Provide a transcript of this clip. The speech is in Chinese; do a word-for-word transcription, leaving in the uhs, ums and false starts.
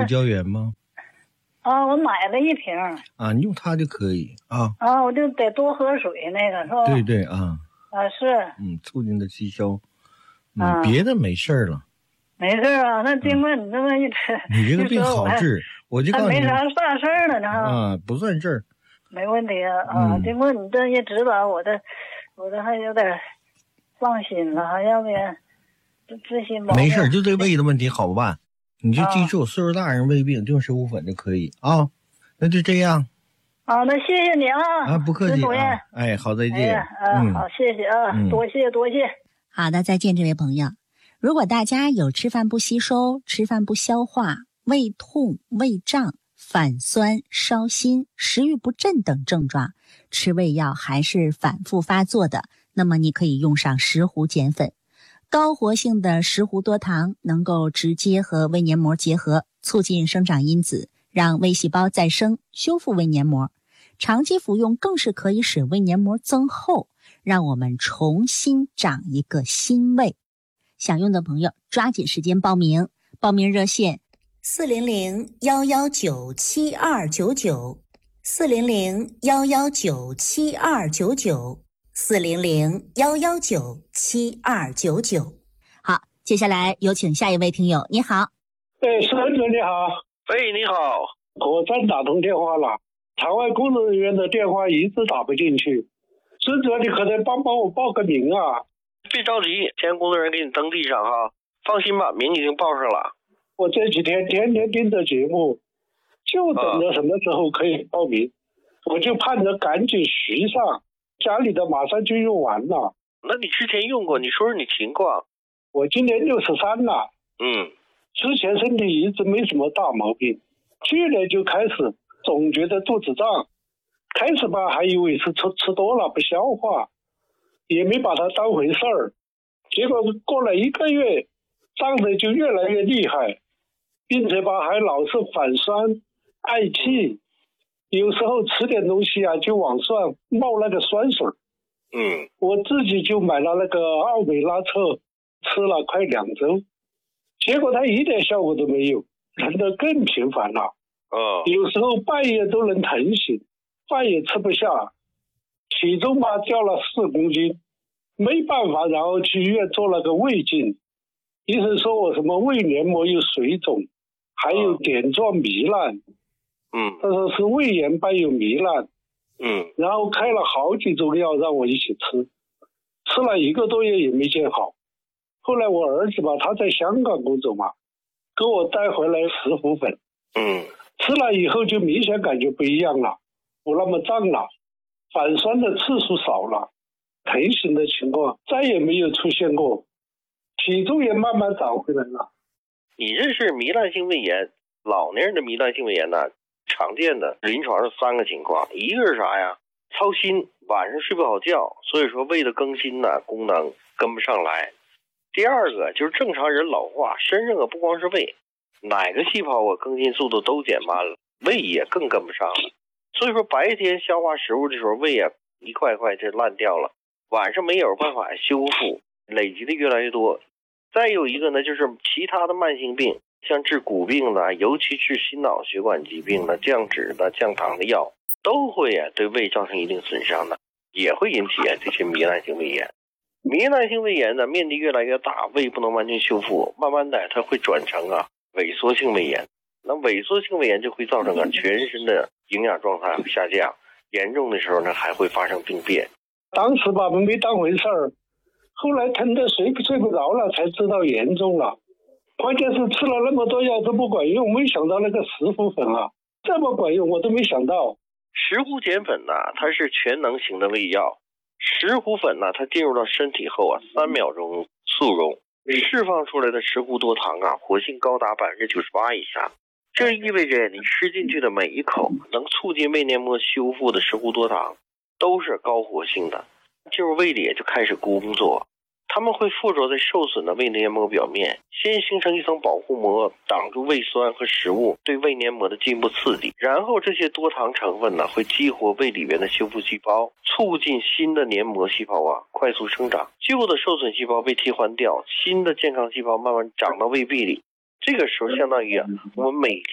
胶原吗？ 啊，我买了一瓶。 啊，你用它就可以啊。 啊，我就得多喝水那个是吧？ 对对啊。 啊是。 嗯，促进的吸收。嗯， 啊、 别的没事了。 没事啊，那经过你这么一、嗯、 你这个病好治，我就告诉你， 没啥大事儿了呢。 啊，不算事儿。 没问题啊啊！嗯、经过你这一指导，我这我这还有点放心了，还要不然治心毛病。 没事，就这胃的问题好办，你就记住，啊、岁数大人胃病就用石斛粉就可以啊。那就这样。 啊，那谢谢你啊！ 啊，不客气啊。哎，好，再见。 啊，嗯、好，谢谢啊，嗯、多谢多谢。 好的，再见，这位朋友。如果大家有吃饭不吸收、吃饭不消化、胃痛、胃胀、反酸、烧心、食欲不振等症状，吃胃药还是反复发作的，那么你可以用上石斛碱粉。高活性的石斛多糖能够直接和胃黏膜结合，促进生长因子，让胃细胞再生，修复胃黏膜。长期服用更是可以使胃黏膜增厚，让我们重新长一个新胃。想用的朋友抓紧时间报名，报名热线四零零幺幺九七二九九，四零零幺幺九七二九九，四零零幺幺九七二九九。好，接下来有请下一位听友。你好。 哎，孙子你好。 喂，你好。 我真打通电话了，场外工作人员的电话一直打不进去。孙子，你可能帮帮我报个名啊。 别着急，前工作人员给你登记上哈，放心吧，名已经报上了。 我这几天天天盯着节目，就等着什么时候可以报名，啊、我就盼着赶紧续上，家里的马上就用完了。 那你之前用过，你说说你情况。 我今年六十三了， 嗯， 之前身体一直没什么大毛病，去年就开始总觉得肚子胀，开始吧还以为是吃吃多了不消化。也没把它当回事儿，结果过了一个月，胀得就越来越厉害，并且吧还老是反酸、嗳气，有时候吃点东西啊就往上冒那个酸水。 嗯， 我自己就买了那个奥美拉特，吃了快两周，结果它一点效果都没有，疼得更频繁了。 哦， 有时候半夜都能疼醒，饭也吃不下。体重吧掉了四公斤，没办法，然后去医院做了个胃镜，医生说我什么胃黏膜有水肿，还有点状糜烂， 嗯， 他说是胃炎伴有糜烂， 嗯， 然后开了好几种药让我一起吃，吃了一个多月也没见好。后来我儿子吧，他在香港工作嘛，给我带回来石斛粉， 嗯， 吃了以后就明显感觉不一样了，不那么胀了。反酸的次数少了，疼醒的情况再也没有出现过，体重也慢慢长回来了。 你这是糜烂性胃炎，老年人的糜烂性胃炎呢，常见的临床上三个情况，一个是啥呀？操心，晚上睡不好觉，所以说胃的更新呢功能跟不上来。第二个就是正常人老化，身上啊不光是胃，哪个细胞啊更新速度都减慢了，胃也更跟不上了。所以说白天消化食物的时候，胃啊一块一块就烂掉了，晚上没有办法修复，累积的越来越多。再有一个呢，就是其他的慢性病，像治骨病的，尤其治心脑血管疾病的、降脂的、降糖的药，都会啊对胃造成一定损伤的，也会引起啊这些糜烂性胃炎。糜烂性胃炎呢，面积越来越大，胃不能完全修复，慢慢的它会转成啊萎缩性胃炎。那萎缩性胃炎就会造成啊全身的营养状态下降，严重的时候呢还会发生病变。 当时吧没当回事儿，后来疼得睡不睡不着了，才知道严重了。关键是吃了那么多药都不管用，没想到那个石斛粉啊这么管用，我都没想到。 石斛碱粉呢，它是全能型的胃药。石斛粉呢，它进入到身体后啊，三秒钟速溶，释放出来的石斛多糖啊，活性高达百分之九十八以上。这意味着你吃进去的每一口能促进胃黏膜修复的石斛多糖都是高活性的，进入胃里就开始工作。它们会附着在受损的胃黏膜表面，先形成一层保护膜，挡住胃酸和食物对胃黏膜的进一步刺激，然后这些多糖成分呢会激活胃里面的修复细胞，促进新的黏膜细胞啊快速生长，旧的受损细胞被替换掉，新的健康细胞慢慢长到胃壁里。这个时候相当于啊，我们每